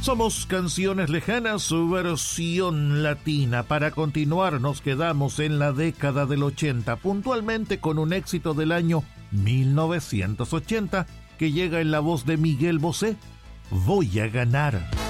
Somos Canciones Lejanas, su versión latina. Para continuar nos quedamos en la década del 80, puntualmente con un éxito del año 1980 que llega en la voz de Miguel Bosé, Voy a ganar.